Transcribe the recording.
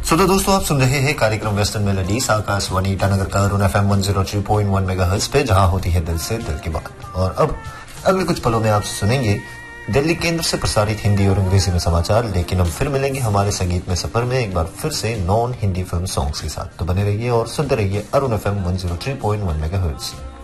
तो दोस्तों आप सुन रहे हैं कार्यक्रम वेस्टर्न मेलोडीज आकाशवाणी ईटानगर का अरुण FM 103.1 मेगाहर्ट्ज पे, जहां होती है दिल से दिल की बात। और अब अगले कुछ पलों में आप सुनेंगे दिल्ली केंद्र से प्रसारित हिंदी और अंग्रेजी में समाचार। लेकिन हम फिर मिलेंगे हमारे संगीत में सफर में एक बार फिर से नॉन हिंदी फिल्म सॉन्ग्स के साथ। तो बने रहिए और सुनते रहिए अरुण FM 103.1 मेगाहर्ट्ज।